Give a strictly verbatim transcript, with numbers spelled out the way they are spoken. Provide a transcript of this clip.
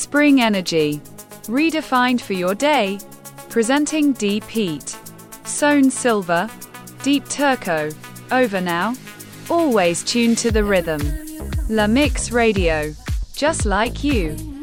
Spring energy, redefined for your day. Presenting Deep Heat. Sown Silver, Deep Turco. Over now. Always tuned to the rhythm. La Mix Radio. Just like you.